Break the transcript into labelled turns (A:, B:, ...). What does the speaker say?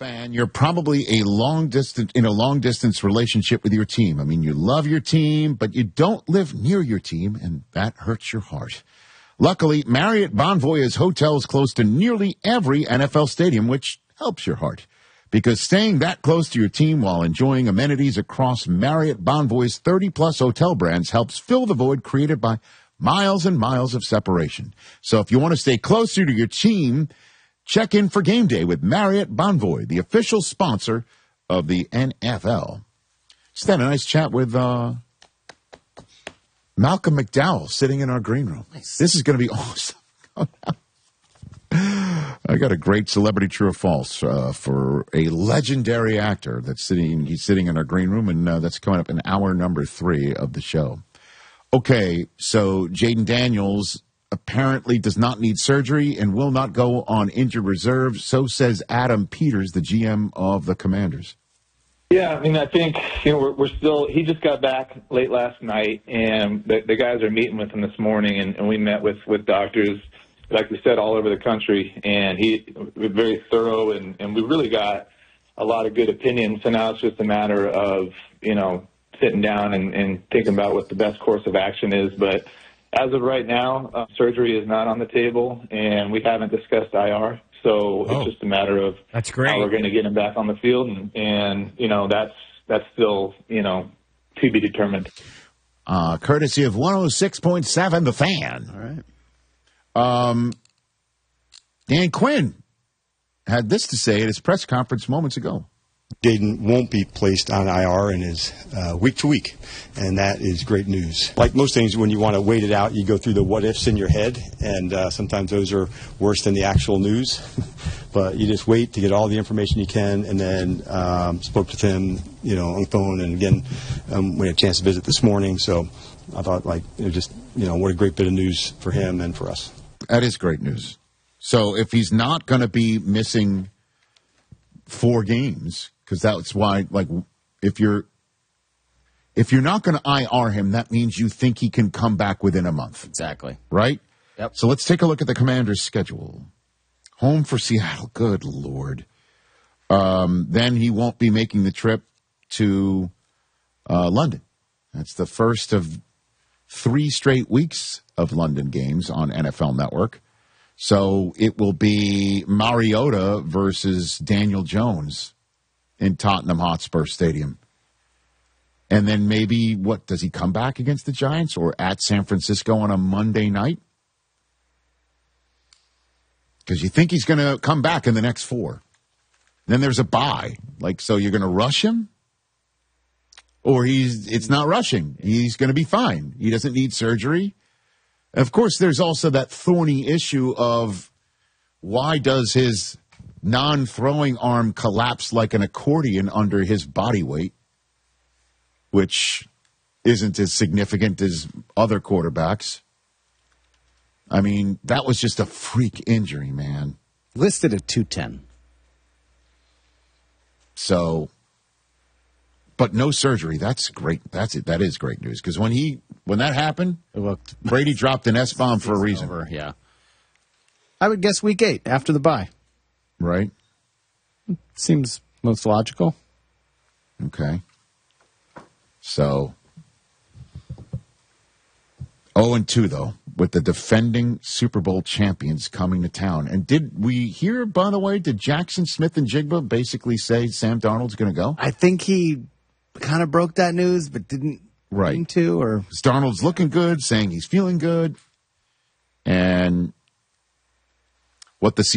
A: fan, you're probably in a long distance relationship with your team. I mean, you love your team, but you don't live near your team, and that hurts your heart. Luckily, Marriott Bonvoy has hotels close to nearly every NFL stadium, which helps your heart. Because staying that close to your team while enjoying amenities across Marriott Bonvoy's 30-plus hotel brands helps fill the void created by miles and miles of separation. So if you want to stay closer to your team, check in for game day with Marriott Bonvoy, the official sponsor of the NFL. Just had a nice chat with Malcolm McDowell sitting in our green room. Nice. This is going to be awesome. I got a great celebrity true or false for a legendary actor he's sitting in our green room, and that's coming up in hour number 3 of the show. Okay, so Jaden Daniels apparently does not need surgery and will not go on injured reserve. So says Adam Peters, the GM of the Commanders.
B: Yeah, I mean, I think we're still. He just got back late last night, and the guys are meeting with him this morning, and we met with doctors, like we said, all over the country, and he was very thorough, and we really got a lot of good opinions. So now it's just a matter of sitting down and thinking about what the best course of action is. But as of right now, surgery is not on the table, and we haven't discussed IR. So it's just a matter of
C: that's great.
B: How we're going to get him back on the field, and that's still to be determined.
A: Courtesy of 106.7 The Fan.
C: All right.
A: Dan Quinn had this to say at his press conference moments ago.
D: Jaden won't be placed on IR and is week to week, and that is great news. Like most things, when you want to wait it out, you go through the what-ifs in your head, and sometimes those are worse than the actual news. But you just wait to get all the information you can, and then spoke with him, on the phone, and again, we had a chance to visit this morning, so I thought, it was just, what a great bit of news for him and for us.
A: That is great news. So if he's not going to be missing 4 games, because that's why, if you're not going to IR him, that means you think he can come back within a month.
C: Exactly.
A: Right?
C: Yep.
A: So let's take a look at the Commanders' schedule. Home for Seattle. Good Lord. Then he won't be making the trip to London. That's the first of 3 straight weeks of London games on NFL Network. So it will be Mariota versus Daniel Jones in Tottenham Hotspur Stadium. And then maybe, does he come back against the Giants or at San Francisco on a Monday night? Because you think he's going to come back in the next 4. Then there's a bye. So you're going to rush him? Or it's not rushing. He's going to be fine. He doesn't need surgery. Of course, there's also that thorny issue of why does his non-throwing arm collapse like an accordion under his body weight, which isn't as significant as other quarterbacks. I mean, that was just a freak injury, man.
C: Listed at 210.
A: So, but no surgery. That's great. That's it. That is great news. Because when that happened, Brady dropped an S-bomb for a reason.
C: Over, yeah. I would guess week 8 after the bye.
A: Right.
C: Seems most logical.
A: Okay. So, 0-2, though, with the defending Super Bowl champions coming to town. And did we hear, by the way, did Jackson Smith and Jigba basically say Sam Darnold's going to go?
C: I think he kind of broke that news, but didn't mean to. Or
A: Darnold's looking good, saying he's feeling good. And what the